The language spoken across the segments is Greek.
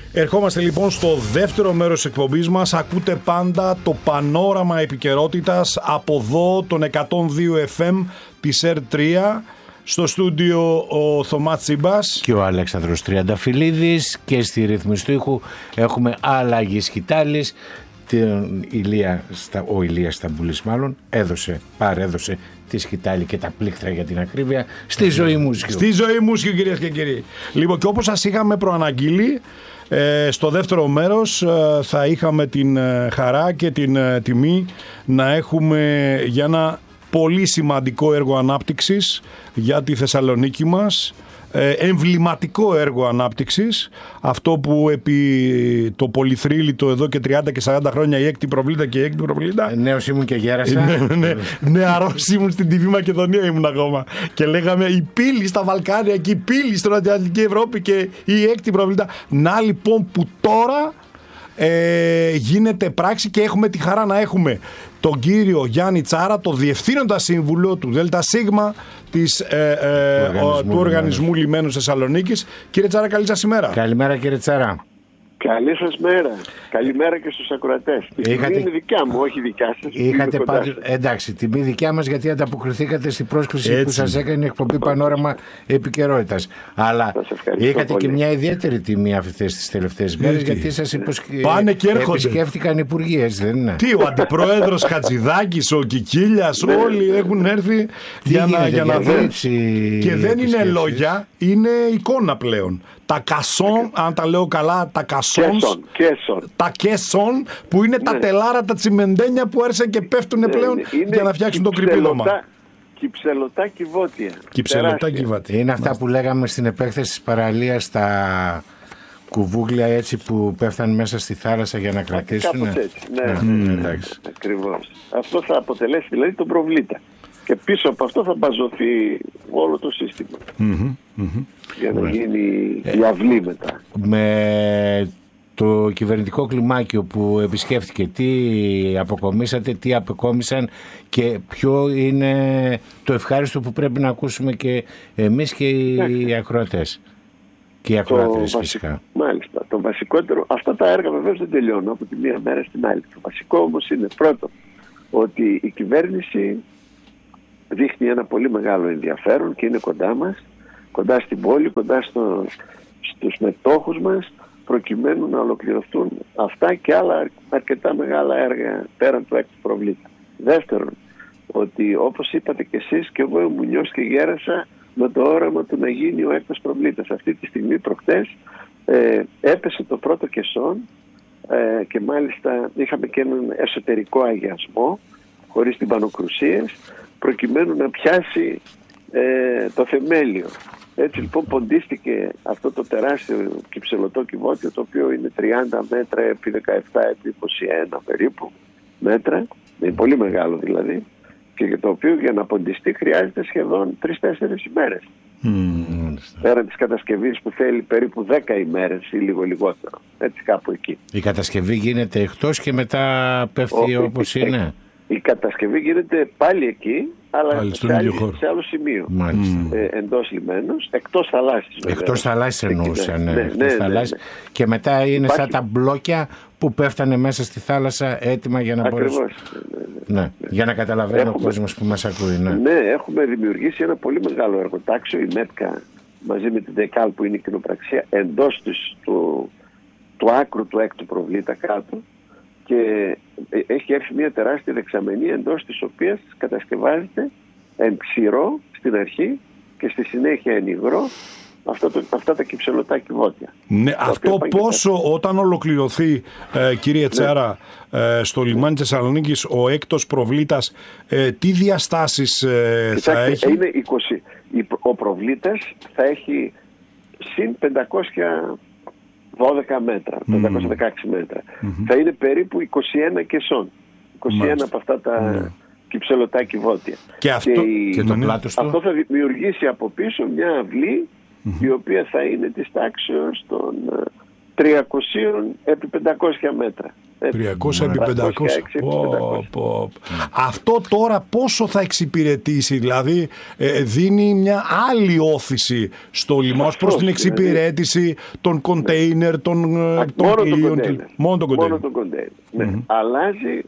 Ερχόμαστε λοιπόν στο δεύτερο μέρος της εκπομπής μας. Ακούτε πάντα το πανόραμα επικαιρότητας από εδώ των 102 FM της R3. Στο στούντιο ο Θωμάς Τσίμπας και ο Αλέξανδρος Τριανταφυλλίδης, και στη ρύθμιση του ήχου έχουμε Αλλαγή Σκητάλης. Ο Ηλίας Σταμπουλής μάλλον παρέδωσε τη σκητάλη και τα πλήκτρα για την ακρίβεια στη Ζωή Μουσική. Στη Ζωή Μουσική, κυρίες και κύριοι. Λοιπόν, και όπως σας είχαμε προαναγγείλει, στο δεύτερο μέρος θα είχαμε την χαρά και την τιμή να έχουμε για ένα πολύ σημαντικό έργο ανάπτυξης για τη Θεσσαλονίκη μας, εμβληματικό έργο ανάπτυξης, αυτό που επί το πολυθρύλιτο εδώ και 30 και 40 χρόνια η έκτη προβλήτα και η έκτη προβλήτα. Νέος ήμουν και γέρασα. Νεαρός ήμουν στην TV Μακεδονία ήμουν ακόμα. Και λέγαμε η πύλη στα Βαλκάνια και η πύλη στην Ανατολική Ευρώπη και η έκτη προβλήτα. Να λοιπόν που τώρα γίνεται πράξη και έχουμε τη χαρά να έχουμε τον κύριο Γιάννη Τσάρα, το διευθύνοντα σύμβουλο του ΔΣ του Οργανισμού Λιμένου Θεσσαλονίκης. Κύριε Τσάρα, καλή σας ημέρα. Καλημέρα κύριε Τσάρα. Καλή σας μέρα. Καλημέρα και στους ακροατές. Η τιμή είναι δικιά μου, όχι δικιά σας. Εντάξει, τιμή δικιά μας γιατί ανταποκριθήκατε στην πρόσκληση που σας έκανε η εκπομπή Πανόραμα Επικαιρότητας. Αλλά είχατε και μια ιδιαίτερη τιμή αυτές τις τελευταίες μέρες, γιατί σας επισκέφτηκαν υπουργοί, έτσι δεν είναι? Τι, ο Αντιπρόεδρος Χατζηδάκης, ο Κικίλιας, όλοι έχουν έρθει για να δουν. Και δεν είναι λόγια, είναι εικόνα πλέον. Τα κασόν, αν τα λέω καλά, τα κασόν, τα κέσον, που είναι τα τελάρα, τα τσιμεντένια που έρθαν και πέφτουν πλέον για να φτιάξουν το κρυπήλωμα. Κυψελωτά κυβότια. Κυψελωτά κυβότια. Είναι αυτά που λέγαμε στην επέκθεση της παραλίας, τα κουβούγλια έτσι που πέφτουν μέσα στη θάλασσα για να κρατήσουν. Κάπως έτσι, ναι. Ακριβώς. Αυτό θα αποτελέσει δηλαδή τον προβλήτα. Και πίσω από αυτό θα μπαζωθεί όλο το σύστημα. Για να γίνει διαβλή μετά. Με το κυβερνητικό κλιμάκιο που επισκέφθηκε, τι αποκομίσατε, τι αποκόμισαν και ποιο είναι το ευχάριστο που πρέπει να ακούσουμε και εμείς και οι ακροατές? Και οι ακροατές φυσικά. Μάλιστα. Το βασικότερο, αυτά τα έργα βεβαίως δεν τελειώνουν από τη μία μέρα στην άλλη. Το βασικό όμως είναι πρώτο ότι η κυβέρνηση δείχνει ένα πολύ μεγάλο ενδιαφέρον και είναι κοντά μας, κοντά στην πόλη, κοντά στους μετόχους μας, προκειμένου να ολοκληρωθούν αυτά και άλλα αρκετά μεγάλα έργα πέραν του έκτου προβλήτα. Δεύτερον, ότι όπως είπατε και εσείς, και εγώ ήμουν νιώσει και γέρασα με το όραμα του να γίνει ο έκτος προβλήτας. Αυτή τη στιγμή προχτές έπεσε το πρώτο κεσόν και μάλιστα είχαμε και έναν εσωτερικό αγιασμό χωρίς τυμπανοκρουσίες, προκειμένου να πιάσει το θεμέλιο. Έτσι λοιπόν ποντίστηκε αυτό το τεράστιο κυψελωτό κυβότιο, το οποίο είναι 30 μέτρα επί 17 επί 21 περίπου μέτρα, είναι πολύ μεγάλο δηλαδή, και για το οποίο για να ποντιστεί χρειάζεται σχεδόν 3-4 ημέρες. Πέραν της κατασκευής που θέλει περίπου 10 ημέρες ή λίγο λιγότερο, έτσι κάπου εκεί. Η κατασκευή γίνεται εκτός και μετά πέφτει όπως είναι? Η κατασκευή γίνεται πάλι εκεί, αλλά σε άλλο σημείο. Εντός λιμένους, εκτός θαλάσσης. Εκτός θαλάσσης εννοούσαν. Ναι. Και μετά είναι σαν τα μπλόκια που πέφτανε μέσα στη θάλασσα έτοιμα για να μπορέσουν. Ναι. Για να καταλαβαίνει ο κόσμος που μας ακούει. Ναι, έχουμε δημιουργήσει ένα πολύ μεγάλο εργοτάξιο, η ΜΕΤΚΑ, μαζί με την ΔΕΚΑΛ που είναι η κοινοπραξία, εντός του άκρου του έκτου προβλήτα κάτω. Και έχει έρθει μια τεράστια δεξαμενή εντός της οποίας κατασκευάζεται εν ξηρό στην αρχή και στη συνέχεια εν υγρό αυτά τα κυψελωτά κυβότια. Ναι, αυτό πόσο όταν ολοκληρωθεί, κύριε Τσάρα, στο λιμάνι της Θεσσαλονίκης ο έκτος προβλήτας, τι διαστάσεις θα έχει? Είναι 20. Ο προβλήτας θα έχει συν 512 μέτρα, 516 μέτρα. Θα είναι περίπου 21 κεσόν. 21 από αυτά τα κυψελωτά κυβότια. Και το πλάτος του? Αυτό θα δημιουργήσει από πίσω μια αυλή η οποία θα είναι της τάξεως των 300 επί 500 μέτρα. 300 επί 500. Αυτό τώρα πόσο θα εξυπηρετήσει, δηλαδή δίνει μια άλλη όθηση στο λιμάνι προς την εξυπηρέτηση των κοντέινερ, των πλοίων. Μόνο το κοντέινερ. Ναι. Αλλάζει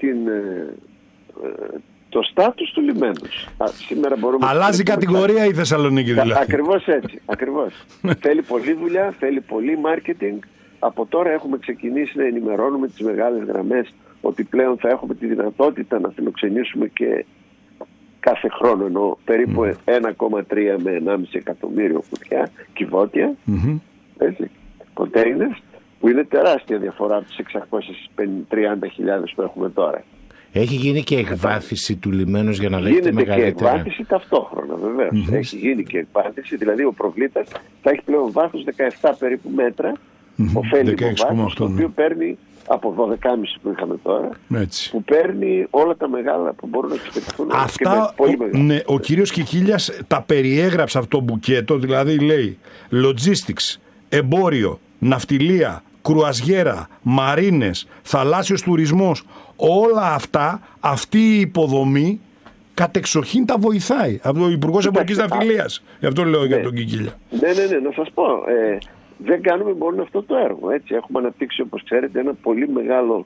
το στάτους του λιμένους. Σήμερα αλλάζει κατηγορία η Θεσσαλονίκη δηλαδή. Ακριβώς έτσι. Θέλει πολλή δουλειά, θέλει πολύ marketing. Από τώρα έχουμε ξεκινήσει να ενημερώνουμε τις μεγάλες γραμμές ότι πλέον θα έχουμε τη δυνατότητα να φιλοξενήσουμε και κάθε χρόνο, ενώ περίπου 1,3 με 1,5 εκατομμύριο κουτιά, κυβότια, κοντέινερς, που είναι τεράστια διαφορά από τις 630.000 που έχουμε τώρα. Έχει γίνει και εκβάθηση του λιμένους για να δέχεται μεγαλύτερα. Γίνεται και εκβάθηση ταυτόχρονα, βεβαίως. Έχει γίνει και εκβάθηση, δηλαδή ο προβλήτας θα έχει πλέον βάθος 17 περίπου μέτρα, ωφέλιμο βάθος, το οποίο παίρνει από 12,5 που είχαμε τώρα, που παίρνει όλα τα μεγάλα που μπορούν να εξυπηρετηθούν. Αυτά, ναι, ο κύριος Κικίλιας τα περιέγραψε αυτό το μπουκέτο, δηλαδή λέει logistics, εμπόριο, ναυτιλία, κρουαζιέρα, μαρίνες, θαλάσσιος τουρισμός, όλα αυτά, αυτή η υποδομή κατεξοχήν τα βοηθάει από τον Υπουργός Εμπορικής Ναυτιλίας. Γι' αυτό λέω για τον Κικίλια. Ναι, να σας πω. Δεν κάνουμε μόνο αυτό το έργο. Έτσι. Έχουμε αναπτύξει, όπως ξέρετε, ένα πολύ μεγάλο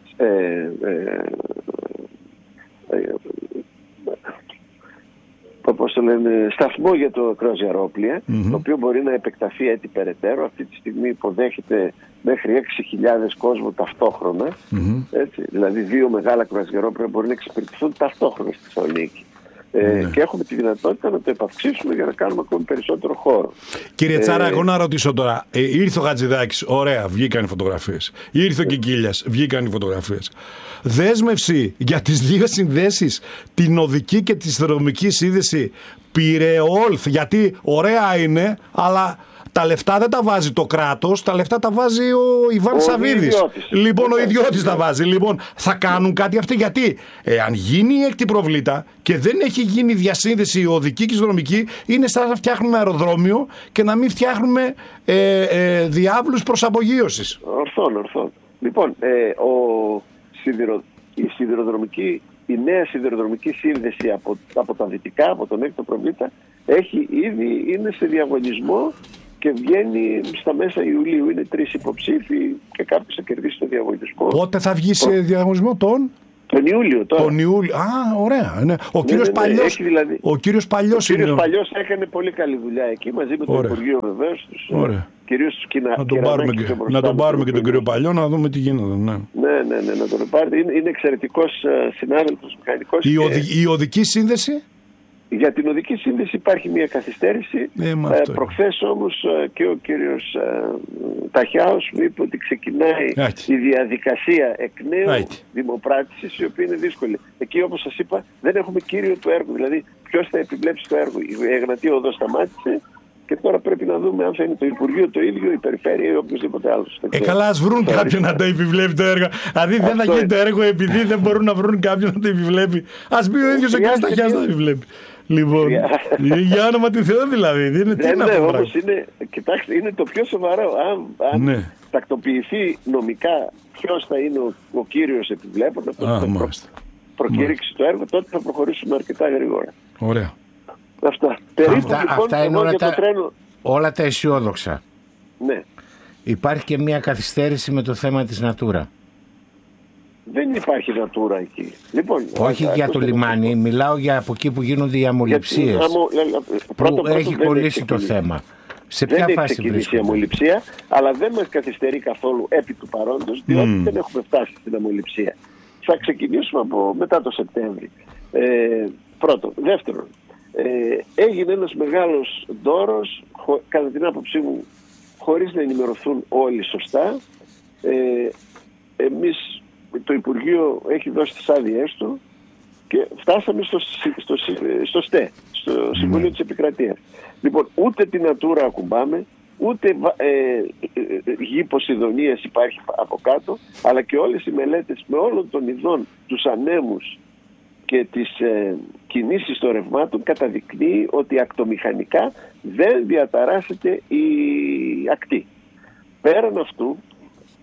σταθμό για το κρουαζιερόπλια, το οποίο μπορεί να επεκταθεί έτσι περαιτέρω. Αυτή τη στιγμή υποδέχεται μέχρι 6.000 κόσμο ταυτόχρονα. Έτσι. Δηλαδή 2 μεγάλα κρουαζιερόπλια μπορεί να εξυπηρετηθούν ταυτόχρονα στη Θεσσαλονίκη. Και έχουμε τη δυνατότητα να το επαυξήσουμε για να κάνουμε ακόμη περισσότερο χώρο. Κύριε Τσάρα, εγώ να ρωτήσω τώρα. Ήρθε ο Χατζηδάκης, ωραία, βγήκαν οι φωτογραφίες. Ήρθε ο Κικίλιας, βγήκαν οι φωτογραφίες. Δέσμευση για τις δύο συνδέσεις, την οδική και τη σιδηροδρομική σύνδεση, Πειραιόλθ, γιατί ωραία είναι, αλλά τα λεφτά δεν τα βάζει το κράτος, τα λεφτά τα βάζει ο Ιβάν Σαββίδης. Λοιπόν, ο ιδιώτης τα βάζει. Λοιπόν, θα κάνουν κάτι αυτοί, γιατί αν γίνει η έκτη προβλήτα και δεν έχει γίνει διασύνδεση οδική και σιδηροδρομική, είναι σαν να φτιάχνουμε αεροδρόμιο και να μην φτιάχνουμε διάβλους προς απογείωσης. Ορθόν. Λοιπόν, η νέα σιδηροδρομική σύνδεση από τα δυτικά, από τον έκτο προβλήτα, είναι σε διαγωνισμό και βγαίνει στα μέσα Ιουλίου. Είναι 3 υποψήφοι και κάποιος θα κερδίσει το διαγωνισμό. Πότε θα βγει σε διαγωνισμό τον Ιούλιο τώρα. Τον Ιούλιο. ωραία. Ναι. Ο κύριος Παλιός. Δηλαδή, ο κύριος Παλιός έκανε πολύ καλή δουλειά εκεί μαζί με το Υπουργείο βεβαίως. Κυρίως τους να τον πάρουμε και τον κύριο Παλιό να δούμε τι γίνεται. Ναι, να τον πάρετε. Είναι εξαιρετικός συνάδελφος μηχανικός. Η οδική σύνδεση. Για την οδική σύνδεση υπάρχει μια καθυστέρηση. Προχθές όμως και ο κύριος Ταχιάος μου είπε ότι ξεκινάει η διαδικασία εκ νέου δημοπράτησης, η οποία είναι δύσκολη. Εκεί, όπως σας είπα, δεν έχουμε κύριο του έργου. Δηλαδή, ποιος θα επιβλέψει το έργο. Η Εγνατία Οδός σταμάτησε και τώρα πρέπει να δούμε αν θα είναι το Υπουργείο το ίδιο, η Περιφέρεια ή οποιοδήποτε άλλο. Καλά, ας βρουν κάποιον να το επιβλέπει το έργο. Δηλαδή δεν θα γίνει το έργο επειδή δεν μπορούν να βρουν κάποιον να το επιβλέπει. Ας πει ο ίδιος ο κ. Ταχιάς να το επιβλέπει. Λοιπόν, για όνομα του Θεού δηλαδή. Όμως κοιτάξτε, είναι το πιο σοβαρό. Αν τακτοποιηθεί νομικά ποιος θα είναι ο κύριος επιβλέπων, προκήρυξει το έργο, τότε θα προχωρήσουμε αρκετά γρήγορα. Ωραία. Αυτά είναι όλα τα αισιόδοξα. Ναι. Υπάρχει και μια καθυστέρηση με το θέμα της Natura. Δεν υπάρχει Natura εκεί. Λοιπόν, όχι για το λιμάνι, μιλάω για από εκεί που γίνονται οι αμολυψίες. Που έχει κολλήσει το θέμα. Σε ποια φάση βρίσκεται? Η αμολυψία, αλλά δεν μας καθυστερεί καθόλου επί του παρόντος, διότι δεν έχουμε φτάσει στην αμολυψία. Θα ξεκινήσουμε από μετά το Σεπτέμβρη. Πρώτον. Δεύτερον, έγινε ένας μεγάλος δώρος, κατά την άποψή μου, χωρίς να ενημερωθούν όλοι σωστά. Εμείς, το Υπουργείο έχει δώσει τις άδειές του και φτάσαμε στο ΣΤΕ, στο Συμβούλιο της Επικρατείας. Λοιπόν, ούτε την Natura ακουμπάμε, ούτε γη Ποσειδονίας υπάρχει από κάτω, αλλά και όλες οι μελέτες με όλων των ειδών, τους ανέμους και τις κινήσεις των ρευμάτων καταδεικνύει ότι ακτομηχανικά δεν διαταράσσεται η ακτή. Πέραν αυτού,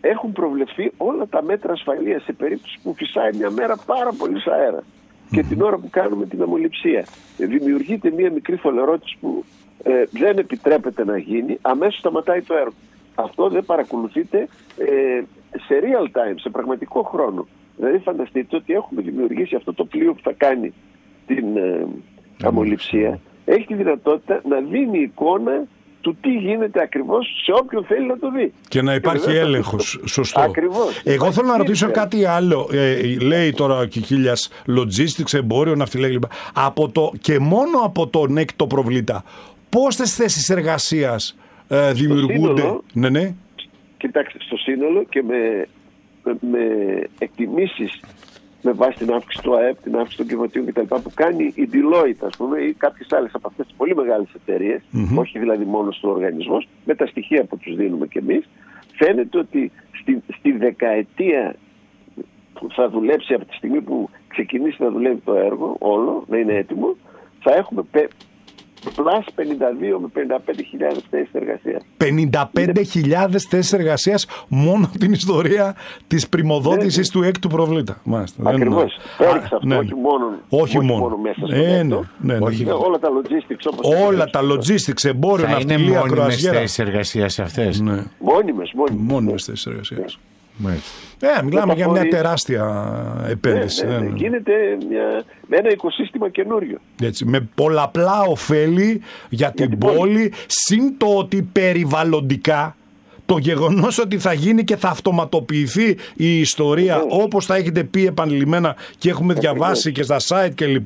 έχουν προβλεφθεί όλα τα μέτρα ασφαλείας σε περίπτωση που φυσάει μια μέρα πάρα πολύ αέρα και την ώρα που κάνουμε την αμμολυψία. Δημιουργείται μια μικρή φωλερότηση που δεν επιτρέπεται να γίνει, αμέσως σταματάει το έργο. Αυτό δεν παρακολουθείται σε real time, σε πραγματικό χρόνο. Δηλαδή φανταστείτε ότι έχουμε δημιουργήσει αυτό το πλοίο που θα κάνει την αμμολυψία. Έχει τη δυνατότητα να δίνει εικόνα του τι γίνεται ακριβώς σε όποιον θέλει να το δει. Και να υπάρχει έλεγχος. Σωστό. Ακριβώς. Εγώ θέλω να ρωτήσω κάτι άλλο. Λέει τώρα ο Κιχίλιας logistics, εμπόριο, ναυτιλία κλπ. Και μόνο από τον έκτο προβλήτα, πόσες θέσεις εργασίας δημιουργούνται? Σύνολο, ναι. Κοιτάξτε, στο σύνολο και με εκτιμήσεις με βάση την αύξηση του ΑΕΠ, την αύξηση των κυβωτίων κτλ. Που κάνει η Deloitte, ας πούμε, ή κάποιες άλλες από αυτές τις πολύ μεγάλες εταιρείες, όχι δηλαδή μόνο στο οργανισμό, με τα στοιχεία που τους δίνουμε κι εμείς, φαίνεται ότι στη δεκαετία που θα δουλέψει, από τη στιγμή που ξεκινήσει να δουλεύει το έργο, όλο, να είναι έτοιμο, θα έχουμε πλάς 52 με 55.000 θέσεις εργασίας. 55.000 θέσεις εργασίας μόνο από την ιστορία της πρημοδότησης του έκτου προβλήτα. Ακριβώς. Έριξα αυτό, όχι μόνο μέσα στο έκτο. Όλα τα logistics όπως... Όλα τα logistics, εμπόριο, ναυτιλία, κροαζιέρα. Είναι μόνιμες θέσεις εργασίας αυτές? Ναι. Μόνιμες θέσεις εργασίας. Μιλάμε για μια τεράστια επένδυση. Γίνεται ένα οικοσύστημα καινούριο. Έτσι, με πολλαπλά ωφέλη για την πόλη, συν το ότι περιβαλλοντικά το γεγονός ότι θα γίνει και θα αυτοματοποιηθεί η ιστορία, όπως θα έχετε πει επανειλημμένα και έχουμε διαβάσει και στα site κλπ,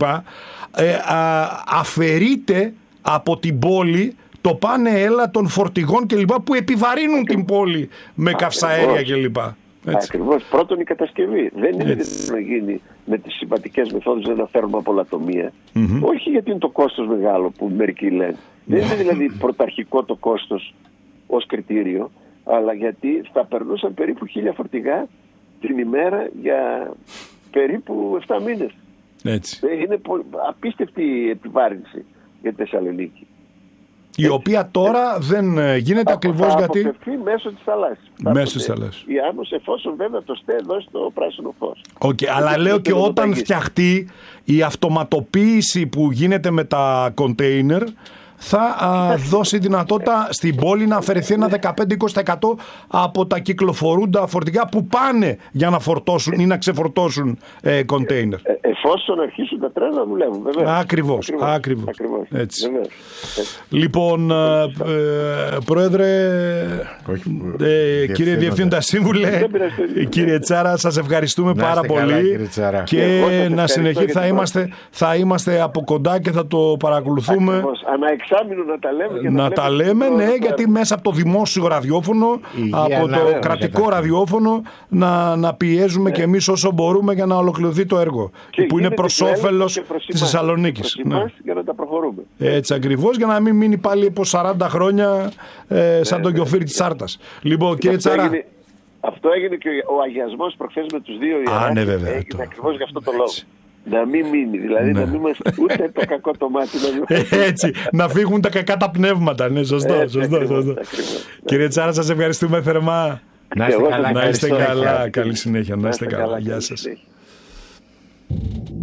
αφαιρείται από την πόλη το πάνε έλα των φορτηγών κλπ που επιβαρύνουν την πόλη με καυσαέρια κλπ. Ακριβώς. Πρώτον η κατασκευή. Δεν είναι δυνατόν να γίνει με τις συμβατικές μεθόδους, να φέρουμε απολατομία. Όχι γιατί είναι το κόστος μεγάλο που μερικοί λένε. Δεν είναι δηλαδή πρωταρχικό το κόστος ως κριτήριο, αλλά γιατί θα περνούσαν περίπου 1.000 φορτηγά την ημέρα για περίπου 7 μήνες. Έτσι. Είναι απίστευτη η επιβάρυνση για τη Θεσσαλονίκη. Η οποία τώρα δεν γίνεται ακριβώς γιατί... Θα αποφευθεί μέσω της θαλάσσης. Μέσω της θαλάσσης. Η Άμμος, εφόσον βέβαια το ΣΤΕ δώσει το πράσινο φως. Αλλά λέω και όταν φτιαχτεί η αυτοματοποίηση που γίνεται με τα κοντέινερ, θα δώσει δυνατότητα στην πόλη να αφαιρεθεί ένα 15-20% από τα κυκλοφορούντα φορτηγά που πάνε για να φορτώσουν ή να ξεφορτώσουν κοντέινερ. Εφόσον αρχίσουν τα τρένα να δουλεύουν, βέβαια. Ακριβώς. Έτσι. Λοιπόν, Πρόεδρε, κύριε Διευθύντα Σύμβουλε, κύριε Τσάρα, σας ευχαριστούμε πάρα πολύ και να συνεχίσουμε. Θα είμαστε από κοντά και θα το παρακολουθούμε. Αναεξάμηνο να τα λέμε. Ναι, γιατί μέσα από το δημόσιο ραδιόφωνο, από το κρατικό ραδιόφωνο, να πιέζουμε και εμείς όσο μπορούμε για να ολοκληρωθεί το έργο. Που είναι προς όφελος της Θεσσαλονίκης. Για να τα προχωρούμε. Έτσι ακριβώς, για να μην μείνει πάλι από 40 χρόνια σαν τον Γιοφύρη της Σάρτας. Λοιπόν, κύριε Τσάρα. Αυτό έγινε και ο αγιασμός προχθές με τους δύο ιεράρχες. Ναι, βέβαια. Έγινε ακριβώς για αυτό το λόγο. Να μην μείνει, δηλαδή να μην είμαστε ούτε το κακό το μάτι. Έτσι, να φύγουν τα κακά τα πνεύματα. Ναι, σωστό. Κύριε Τσάρα, σας ευχαριστούμε θερμά. Να είστε καλά. Καλή συνέχεια. Να είστε καλά. Γεια σας.